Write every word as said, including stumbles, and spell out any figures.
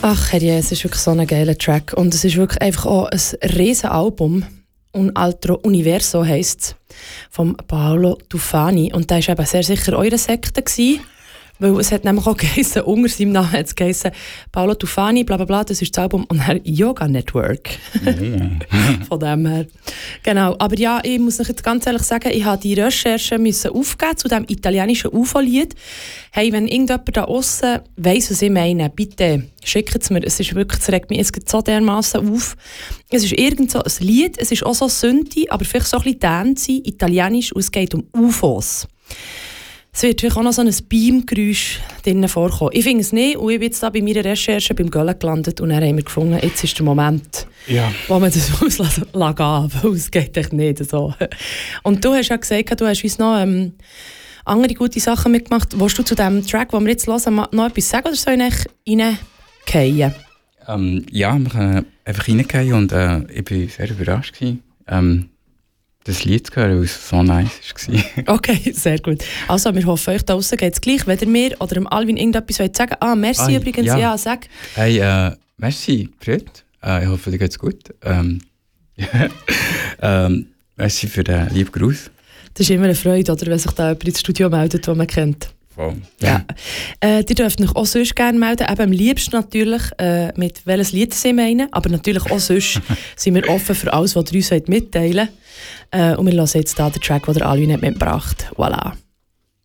Ach herrje, es ist wirklich so ein geiler Track. Und es ist wirklich einfach auch ein riesen Album. Un altro universo heisst es. Von Paolo Tufani. Und der war eben sehr sicher eure Sekte gewesen. Weil es hat nämlich auch geheißen, unter seinem Namen hat es geheißen, Paolo Tufani, bla bla bla, das ist das Album, und dann Yoga Network. Mm. Von dem her. Genau, aber ja, ich muss euch jetzt ganz ehrlich sagen, ich musste die Recherche müssen aufgeben zu diesem italienischen U F O-Lied. Hey, wenn irgendjemand da aussen weiss, was ich meine, bitte schickt es mir. Es ist wirklich, es regt mich jetzt so dermassen auf. Es ist irgend so ein Lied, es ist auch so Synthi, aber vielleicht so ein bisschen Dance, italienisch, und es geht um U F Os. Es wird natürlich auch noch so ein Beam-Geräusch drinnen vorkommen. Ich finde es nicht, und ich bin jetzt da bei meiner Recherche beim Göllen gelandet und dann haben wir gefunden, jetzt ist der Moment, ja, wo man das auslassen kann, weil es geht echt nicht so. Und du hast ja gesagt, du hast uns noch ähm, andere gute Sachen mitgemacht. Willst du zu dem Track, den wir jetzt hören, noch etwas sagen, oder soll ich reingehen? Ähm, ja, wir können einfach reingehen und äh, ich war sehr überrascht gewesen. Ähm, das Lied zu hören, weil es so nice war. Okay, sehr gut. Also, wir hoffen, euch da draussen geht es gleich. Wenn ihr mir oder dem Alvin irgendetwas wollt sagen, ah, merci ah, übrigens, ja, ja sag. Hey, äh, merci, Fred. Äh, ich hoffe, dir geht's gut. Ähm, ähm, merci für den lieben Gruß. Das ist immer eine Freude, oder, wenn sich da jemand ins Studio meldet, den man kennt. Voll. Ja. Äh, ihr dürft euch auch sonst gerne melden, eben am liebsten natürlich, äh, mit welches Lied sie meinen, aber natürlich auch sonst sind wir offen für alles, was ihr uns mitteilen wollt. Äh, und wir hören jetzt hier den Track, den der Alvin mitgebracht hat. Voilà.